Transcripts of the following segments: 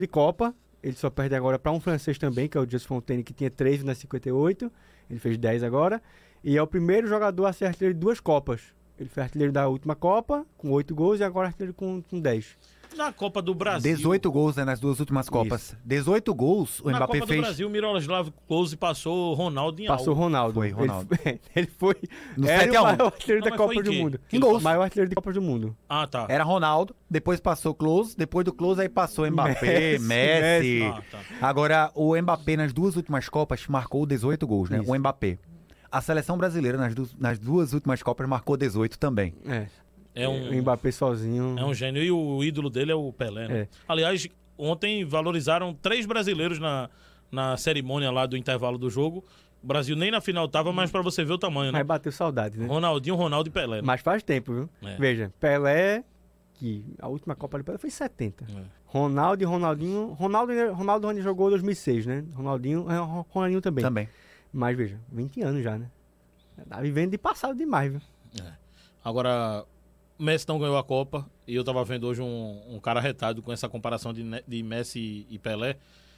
de Copa. Ele só perde agora para um francês também, que é o Just Fontaine, que tinha 13 nas 58. Ele fez 10 agora. E é o primeiro jogador a ser artilheiro de 2 Copas. Ele foi artilheiro da última Copa, com 8 gols, e agora artilheiro com 10. Na Copa do Brasil... 18 gols, né, nas 2 últimas Copas. Isso. 18 gols, o Na Mbappé Copa fez... do Brasil, o Miroslav Klose passou o Ronaldo em Passou o algo. Ronaldo. Foi, Ronaldo. Ele foi... No era 7 a 1. o maior artilheiro Não, da mas foi Copa em do quê? Mundo. Que gols? Maior artilheiro da Copa do Mundo. Ah, tá. Era Ronaldo, depois passou Klose, depois do Klose aí passou Mbappé, Messi. Ah, tá. Agora, o Mbappé nas 2 últimas Copas marcou 18 gols, né? Isso. O Mbappé. A seleção brasileira nas 2 últimas Copas marcou 18 também. É O um, Mbappé sozinho. é um gênio. E o ídolo dele é o Pelé, né? É. Aliás, ontem valorizaram 3 brasileiros na cerimônia lá do intervalo do jogo. O Brasil nem na final tava, mas pra você ver o tamanho, né? Mas bateu saudade, né? Ronaldinho, Ronaldo e Pelé. Né? Mas faz tempo, viu? É. Veja, Pelé, que a última Copa de Pelé foi em 70. É. Ronaldo e Ronaldinho. Ronaldo onde jogou em 2006, né? Ronaldinho também. Também. Mas veja, 20 anos já, né? Tá vivendo de passado demais, viu? Agora, Messi não ganhou a Copa. E eu tava vendo hoje um cara retado com essa comparação de Messi e Pelé.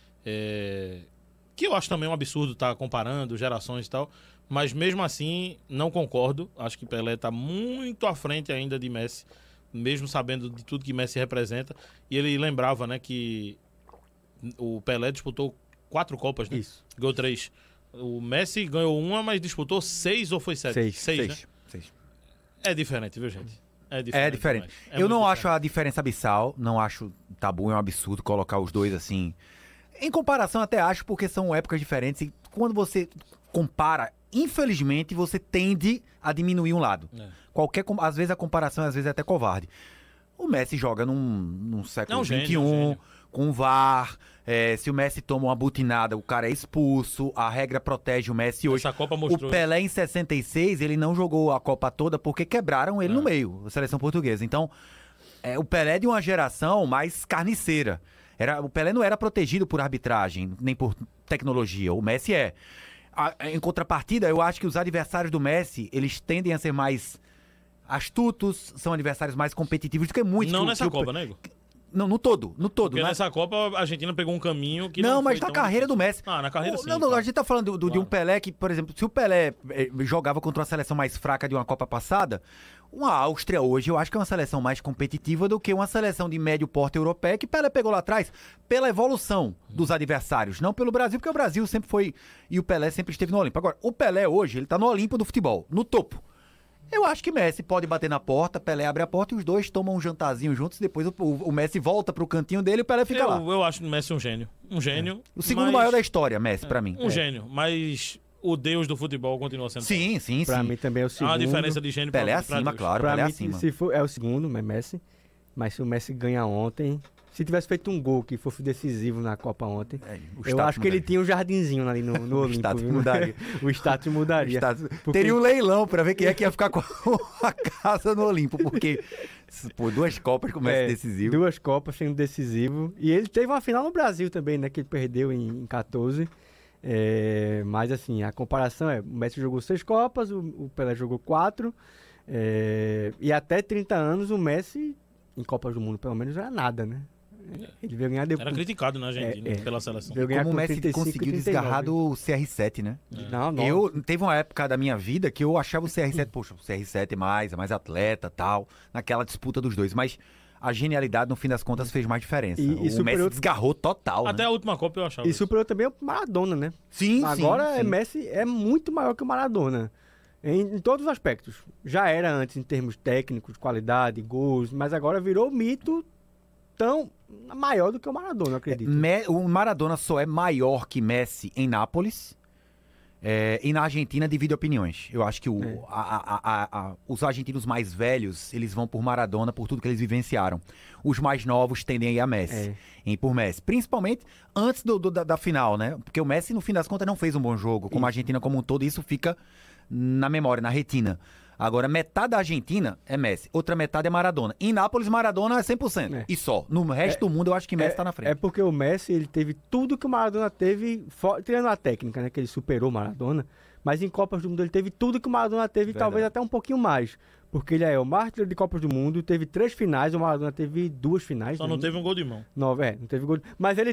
Que eu acho também um absurdo estar comparando gerações e tal. Mas mesmo assim, não concordo. Acho que Pelé tá muito à frente ainda de Messi. Mesmo sabendo de tudo que Messi representa. E ele lembrava, né, que o Pelé disputou 4 Copas, né? Isso. Ganhou 3. O Messi ganhou uma, mas disputou 6 ou foi 7? 6. Né? 6. É diferente, viu, gente? É diferente. demais. Eu não muito acho a diferença abissal, não acho tabu, é um absurdo colocar os dois assim. Em comparação até acho, porque são épocas diferentes e quando você compara, infelizmente, você tende a diminuir um lado. Às vezes a comparação às vezes é até covarde. O Messi joga num século É um XXI, gênio. com VAR. Se o Messi toma uma butinada, o cara é expulso. A regra protege o Messi hoje. Essa Copa mostrou. O Pelé em 66, ele não jogou a Copa toda porque quebraram ele no meio, a seleção portuguesa. Então, o Pelé é de uma geração mais carniceira. O Pelé não era protegido por arbitragem, nem por tecnologia. O Messi é. Em contrapartida, eu acho que os adversários do Messi, eles tendem a ser mais astutos, são adversários mais competitivos do que muitos. Não nessa Copa, né, Igor? Não, no todo. Porque nessa Copa a Argentina pegou um caminho que não mas foi na tão carreira do difícil. Messi. Na carreira sim. Não, claro. a gente tá falando de um Pelé que, por exemplo, se o Pelé jogava contra uma seleção mais fraca de uma Copa passada, uma Áustria hoje eu acho que é uma seleção mais competitiva do que uma seleção de médio porte europeia que Pelé pegou lá atrás pela evolução dos adversários, não pelo Brasil, porque o Brasil sempre foi, e o Pelé sempre esteve no Olimpo. Agora, o Pelé hoje, ele tá no Olimpo do futebol, no topo. Eu acho que Messi pode bater na porta, Pelé abre a porta e os dois tomam um jantarzinho juntos. Depois o Messi volta pro cantinho dele e o Pelé fica lá. Eu acho o Messi um gênio. Um gênio. O segundo maior da história, Messi, pra mim. Um gênio. Mas o deus do futebol continua sendo. Sim. Pra mim também é o Há segundo. uma diferença de gênio Pelé pra acima, Deus. claro. Pra Pelé mim, acima. se for, é o segundo, é Messi. Mas se o Messi ganha ontem... Se tivesse feito um gol que fosse decisivo na Copa ontem, o eu status acho que ele mudaria. tinha um jardinzinho ali no Olimpo. status viu? mudaria. O status mudaria. Porque- Teria um leilão pra ver quem é que ia ficar com a casa no Olimpo, porque pô, 2 Copas com o Messi decisivo. 2 Copas sendo decisivo. E ele teve uma final no Brasil também, né? Que ele perdeu em 14. Mas assim, a comparação o Messi jogou 6 Copas, o Pelé jogou 4. E até 30 anos o Messi, em Copas do Mundo pelo menos, era nada, né? Ele veio ganhar depois. Era criticado na Argentina pela seleção. Veio ganhar Como o com Messi 35 e conseguiu 39. desgarrar do CR7, né? Não. Teve uma época da minha vida que eu achava o CR7, poxa, o CR7 é mais atleta tal, naquela disputa dos dois, mas a genialidade, no fim das contas, fez mais diferença. E O superou- Messi desgarrou total, Até né? a última Copa eu achava. E isso. superou também o Maradona, né? Sim, Agora sim. Messi é muito maior que o Maradona. Em todos os aspectos. Já era antes em termos técnicos, qualidade, gols, mas agora virou mito tão maior do que o Maradona, eu acredito. O Maradona só é maior que Messi em Nápoles. E na Argentina divide opiniões. Eu acho que os argentinos mais velhos, eles vão por Maradona, por tudo que eles vivenciaram. Os mais novos tendem a ir a Messi. Ir por Messi. Principalmente antes da final, né? Porque o Messi, no fim das contas, não fez um bom jogo. Como a Argentina como um todo, isso fica na memória, na retina. Agora, metade da Argentina é Messi, outra metade é Maradona. Em Nápoles, Maradona é 100%. E só. No resto do mundo, eu acho que Messi tá na frente. É porque o Messi, ele teve tudo que o Maradona teve, tirando a técnica, né? Que ele superou o Maradona. Mas em Copas do Mundo ele teve tudo que o Maradona teve, Verdade. talvez até um pouquinho mais. Porque ele é o maior artilheiro de Copas do Mundo, teve 3 finais, o Maradona teve 2 finais. Só né? não teve um gol de mão. Não teve gol. Mas ele